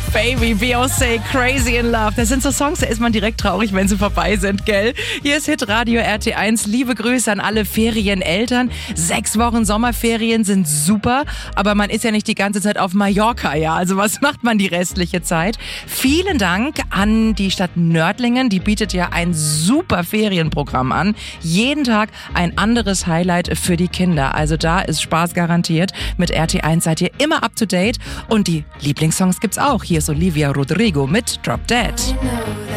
Baby, Beyoncé, Crazy in Love. Das sind so Songs, da ist man direkt traurig, wenn sie vorbei sind, gell? Hier ist Hitradio RT1. Liebe Grüße an alle Ferieneltern. 6 Wochen Sommerferien sind super, aber man ist ja nicht die ganze Zeit auf Mallorca, ja? Also was macht man die restliche Zeit? Vielen Dank an die Stadt Nördlingen. Die bietet ja ein super Ferienprogramm an. Jeden Tag ein anderes Highlight für die Kinder. Also da ist Spaß garantiert. Mit RT1 seid ihr immer up to date. Und die Lieblingssongs gibt's auch. Hier ist Olivia Rodrigo mit Drop Dead.